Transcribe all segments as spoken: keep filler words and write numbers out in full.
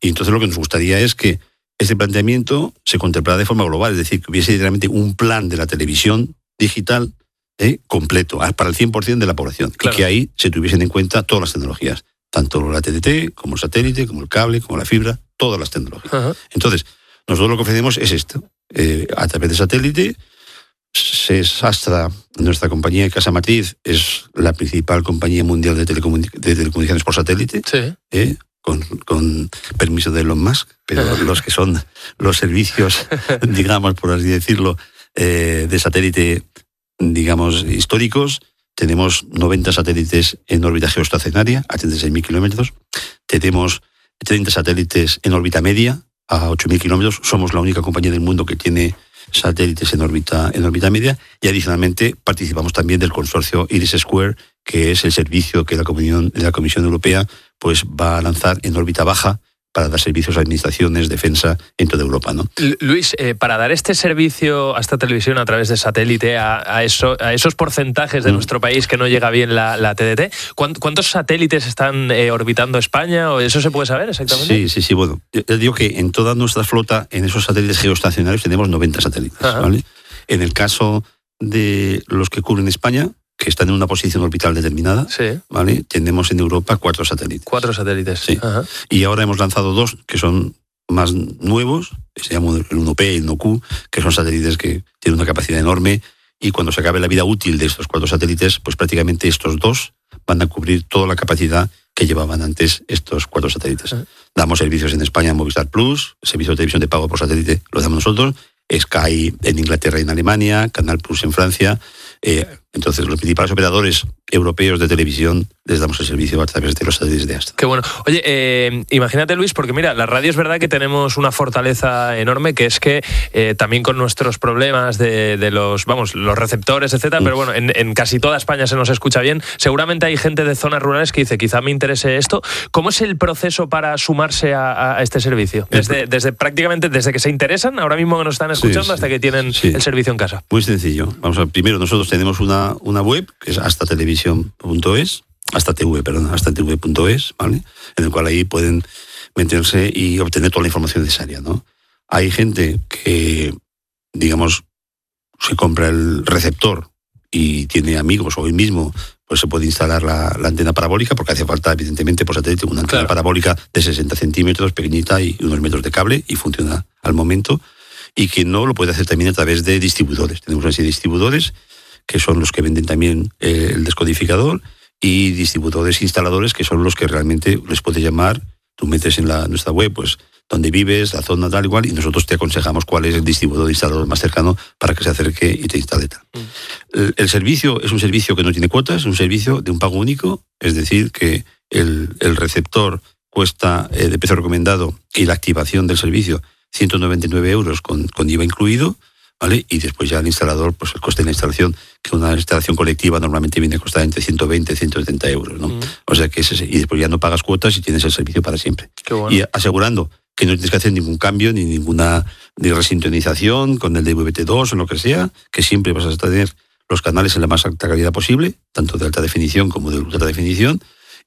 Y entonces lo que nos gustaría es que este planteamiento se contemplara de forma global, es decir, que hubiese literalmente un plan de la televisión digital eh, completo, para el cien por ciento de la población, claro. Y que ahí se tuviesen en cuenta todas las tecnologías, tanto la T D T, como el satélite, como el cable, como la fibra, todas las tecnologías. Uh-huh. Entonces, nosotros lo que ofrecemos es esto, eh, a través de satélite. Sastra, nuestra compañía de Casa Matriz, es la principal compañía mundial de, telecomunic- de telecomunicaciones por satélite, sí. eh, con, con permiso de Elon Musk, pero los que son los servicios, digamos, por así decirlo, eh, de satélite, digamos, históricos, tenemos noventa satélites en órbita geoestacionaria, a treinta y seis mil kilómetros, tenemos treinta satélites en órbita media, a ocho mil kilómetros, somos la única compañía del mundo que tiene satélites en órbita, en órbita media, y adicionalmente participamos también del consorcio Iris Square, que es el servicio que la Comisión, la Comisión Europea pues, va a lanzar en órbita baja para dar servicios a administraciones, defensa en toda Europa, ¿no? Luis, eh, para dar este servicio a esta televisión a través de satélite, a, a, eso, a esos porcentajes de mm. nuestro país que no llega bien la, la T D T, ¿cuántos satélites están eh, orbitando España? ¿O eso se puede saber exactamente? Sí, sí, sí. Bueno, yo digo que en toda nuestra flota, en esos satélites geoestacionarios, tenemos noventa satélites, Ajá. ¿vale? En el caso de los que cubren España, que están en una posición orbital determinada, sí. ¿vale? Tenemos en Europa cuatro satélites. Cuatro satélites. Sí. Ajá. Y ahora hemos lanzado dos que son más nuevos, que se llaman el uno P y el uno Q, que son satélites que tienen una capacidad enorme, y cuando se acabe la vida útil de estos cuatro satélites, pues prácticamente estos dos van a cubrir toda la capacidad que llevaban antes estos cuatro satélites. Ajá. Damos servicios en España, Movistar Plus, servicio de televisión de pago por satélite lo damos nosotros, Sky en Inglaterra y en Alemania, Canal Plus en Francia. Eh, entonces, los principales operadores europeos de televisión les damos el servicio a través de los satélites de Astra. Qué bueno. Oye, eh, imagínate, Luis, porque mira, la radio es verdad que tenemos una fortaleza enorme, que es que eh, también con nuestros problemas de, de los, vamos, los receptores, etcétera, mm. pero bueno, en, en casi toda España se nos escucha bien. Seguramente hay gente de zonas rurales que dice, quizá me interese esto. ¿Cómo es el proceso para sumarse a, a este servicio? Desde, desde prácticamente desde que se interesan, ahora mismo que nos están escuchando, sí, sí, hasta que tienen sí. el servicio en casa. Muy sencillo. Vamos a ver, primero nosotros tenemos una, una web que es hasta televisión punto es, hasta TV, perdón, hasta tv punto es, ¿vale? En el cual ahí pueden meterse y obtener toda la información necesaria, ¿no? Hay gente que, digamos, se compra el receptor y tiene amigos, o él mismo, pues se puede instalar la, la antena parabólica, porque hace falta, evidentemente, por satélite, una antena claro. parabólica de sesenta centímetros, pequeñita, y unos metros de cable, y funciona al momento. Y que no lo puede hacer también a través de distribuidores. Tenemos una serie de distribuidores que son los que venden también eh, el descodificador, y distribuidores instaladores que son los que realmente les puedes llamar. Tú metes en la, nuestra web pues dónde vives, la zona tal igual, y nosotros te aconsejamos cuál es el distribuidor instalador más cercano para que se acerque y te instale tal. Mm. El, el servicio es un servicio que no tiene cuotas, es un servicio de un pago único, es decir, que el, el receptor cuesta eh, de precio recomendado y la activación del servicio ciento noventa y nueve euros con, con I V A incluido, ¿vale? Y después ya el instalador, pues el coste de la instalación, que una instalación colectiva normalmente viene a costar entre ciento veinte y ciento setenta euros, ¿no? Mm. O sea que es ese, y después ya no pagas cuotas y tienes el servicio para siempre. Qué bueno. Y asegurando que no tienes que hacer ningún cambio, ni ninguna ni resintonización con el D V B T dos o lo que sea, que siempre vas a tener los canales en la más alta calidad posible, tanto de alta definición como de ultra definición,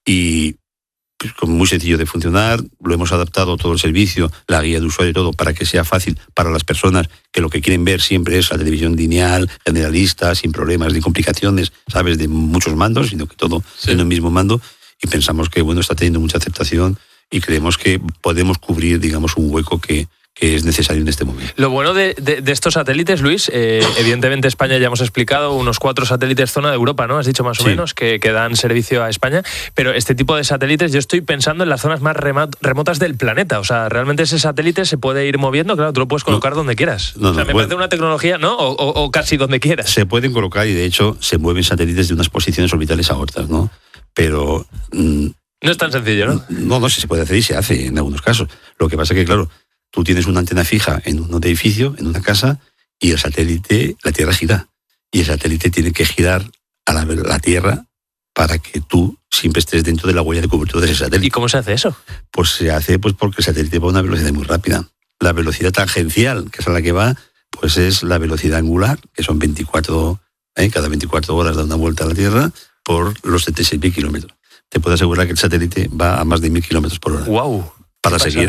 y pues, como muy sencillo de funcionar. Lo hemos adaptado todo el servicio, la guía de usuario y todo, para que sea fácil para las personas que lo que quieren ver siempre es la televisión lineal, generalista, sin problemas ni complicaciones, sabes, de muchos mandos, sino que todo sí. en un mismo mando. Y pensamos que bueno, está teniendo mucha aceptación y creemos que podemos cubrir, digamos, un hueco que que es necesario en este momento. Lo bueno de, de, de estos satélites, Luis, eh, evidentemente España ya hemos explicado, unos cuatro satélites zona de Europa, ¿no? Has dicho más o sí. menos, que, que dan servicio a España, pero este tipo de satélites yo estoy pensando en las zonas más remotas del planeta, o sea, realmente ese satélite se puede ir moviendo, claro, tú lo puedes colocar no, donde quieras. No, o sea, no, me bueno, parece una tecnología, ¿no? O, o, o casi donde quieras. Se pueden colocar y de hecho se mueven satélites de unas posiciones orbitales a otras, ¿no? Pero... Mmm, no es tan sencillo, ¿no? No, no, sí se puede hacer y se hace en algunos casos. Lo que pasa es que, claro, tú tienes una antena fija en un edificio, en una casa, y el satélite, la Tierra gira. Y el satélite tiene que girar a la, la Tierra para que tú siempre estés dentro de la huella de cobertura de ese satélite. ¿Y cómo se hace eso? Pues se hace pues porque el satélite va a una velocidad muy rápida. La velocidad tangencial, que es a la que va, pues es la velocidad angular, que son veinticuatro, ¿eh? cada veinticuatro horas da una vuelta a la Tierra, por los setenta y seis mil kilómetros. Te puedo asegurar que el satélite va a más de mil kilómetros por hora. ¡Guau! Para seguir